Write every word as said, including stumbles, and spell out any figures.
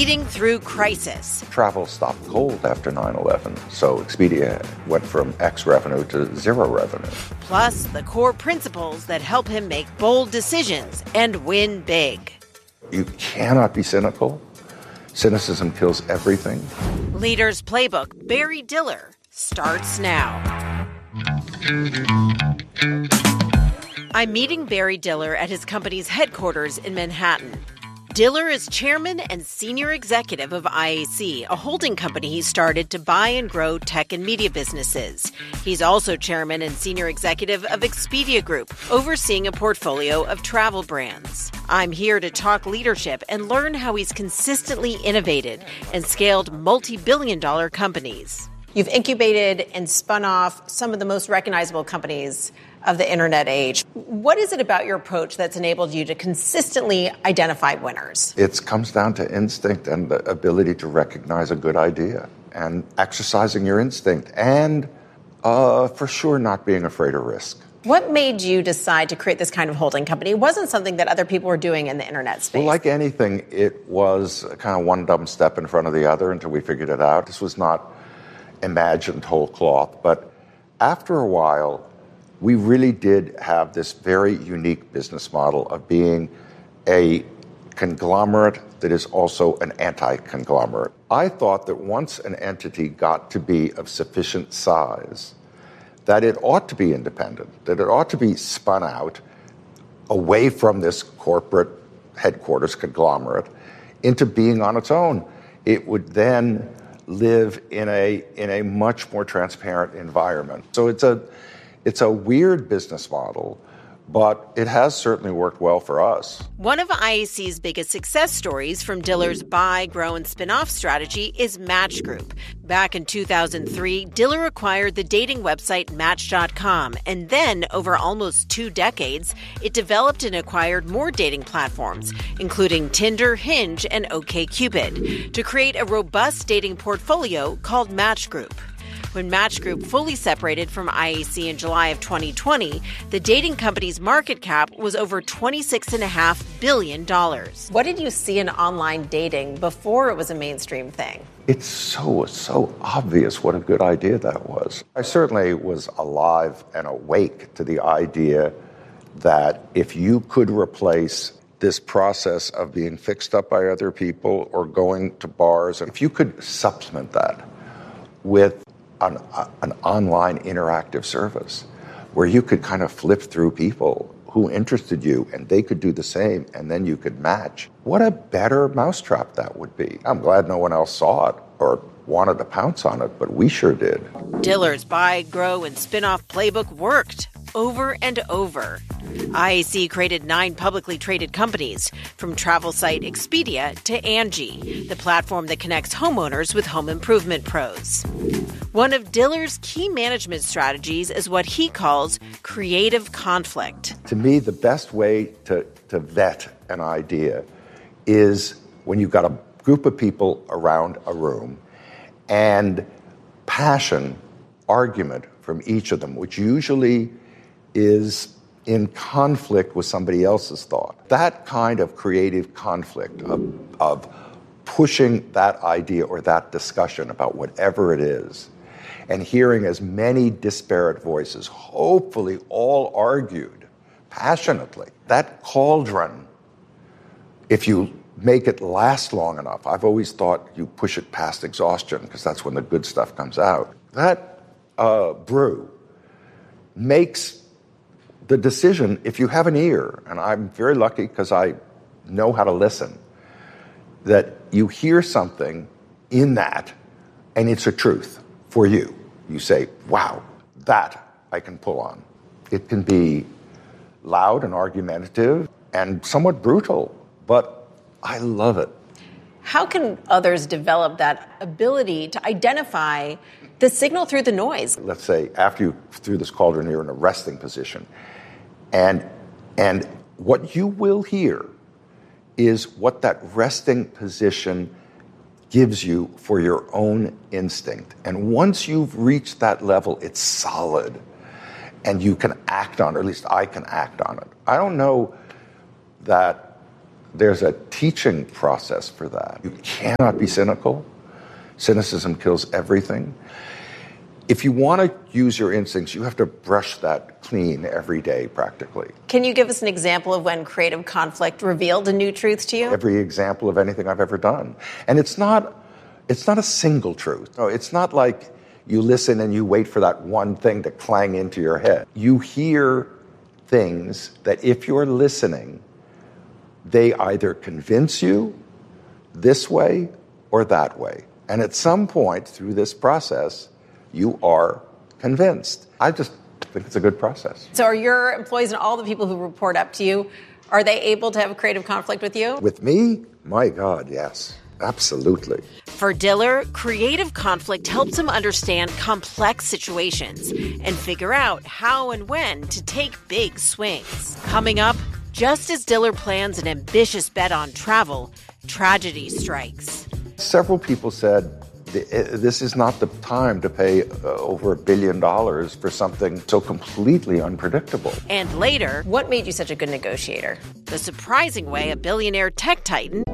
Speeding through crisis. Travel stopped cold after nine eleven, so Expedia went from X revenue to zero revenue. Plus, the core principles that help him make bold decisions and win big. You cannot be cynical. Cynicism kills everything. Leader's Playbook, Barry Diller, starts now. I'm meeting Barry Diller at his company's headquarters in Manhattan. Diller is chairman and senior executive of I A C, a holding company he started to buy and grow tech and media businesses. He's also chairman and senior executive of Expedia Group, overseeing a portfolio of travel brands. I'm here to talk leadership and learn how he's consistently innovated and scaled multi-billion dollar companies. You've incubated and spun off some of the most recognizable companies of the internet age. What is it about your approach that's enabled you to consistently identify winners? It comes down to instinct and the ability to recognize a good idea and exercising your instinct and, uh, for sure, not being afraid of risk. What made you decide to create this kind of holding company? It wasn't something that other people were doing in the internet space. Well, like anything, it was kind of one dumb step in front of the other until we figured it out. This was not imagined whole cloth, but after a while, we really did have this very unique business model of being a conglomerate that is also an anti-conglomerate. I thought that once an entity got to be of sufficient size, that it ought to be independent, that it ought to be spun out away from this corporate headquarters conglomerate into being on its own. It would then live in a in a much more transparent environment. So it's a It's a weird business model, but it has certainly worked well for us. One of I A C's biggest success stories from Diller's buy, grow, and spin-off strategy is Match Group. Back in two thousand three, Diller acquired the dating website Match dot com, and then, over almost two decades, it developed and acquired more dating platforms, including Tinder, Hinge, and OkCupid, to create a robust dating portfolio called Match Group. When Match Group fully separated from I A C in July of twenty twenty, the dating company's market cap was over twenty-six point five billion dollars. What did you see in online dating before it was a mainstream thing? It's so, so obvious what a good idea that was. I certainly was alive and awake to the idea that if you could replace this process of being fixed up by other people or going to bars, if you could supplement that with An, an online interactive service where you could kind of flip through people who interested you and they could do the same and then you could match. What a better mousetrap that would be. I'm glad no one else saw it or wanted to pounce on it, but we sure did. Diller's buy, grow, and spin-off playbook worked over and over. I A C created nine publicly traded companies, from travel site Expedia to Angie, the platform that connects homeowners with home improvement pros. One of Diller's key management strategies is what he calls creative conflict. To me, the best way to, to vet an idea is when you've got a group of people around a room and passion, argument from each of them, which usually is in conflict with somebody else's thought. That kind of creative conflict of, of pushing that idea or that discussion about whatever it is and hearing as many disparate voices, hopefully all argued passionately. That cauldron, if you make it last long enough, I've always thought you push it past exhaustion because that's when the good stuff comes out. That uh, brew makes the decision, if you have an ear, and I'm very lucky because I know how to listen, that you hear something in that and it's a truth for you. You say, wow, that I can pull on. It can be loud and argumentative and somewhat brutal, but I love it. How can others develop that ability to identify the signal through the noise? Let's say after you threw this cauldron, you're in a resting position. And, and what you will hear is what that resting position gives you for your own instinct. And once you've reached that level, it's solid. And you can act on it, or at least I can act on it. I don't know that There's a teaching process for that. You cannot be cynical. Cynicism kills everything. If you want to use your instincts, you have to brush that clean every day, practically. Can you give us an example of when creative conflict revealed a new truth to you? Every example of anything I've ever done. And it's not, it's not a single truth. No, it's not like you listen and you wait for that one thing to clang into your head. You hear things that if you're listening, they either convince you this way or that way. And at some point through this process, you are convinced. I just think it's a good process. So are your employees and all the people who report up to you, are they able to have a creative conflict with you? With me? My God, yes. Absolutely. For Diller, creative conflict helps him understand complex situations and figure out how and when to take big swings. Coming up, just as Diller plans an ambitious bet on travel, tragedy strikes. Several people said, this is not the time to pay uh, over a billion dollars for something so completely unpredictable. And later, what made you such a good negotiator? The surprising way a billionaire tech titan